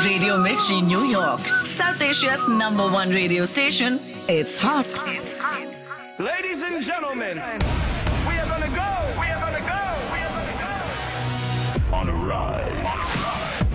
Radio Mirchi, New York, South Asia's #1 radio station. It's hot. Ladies and gentlemen, we are gonna go.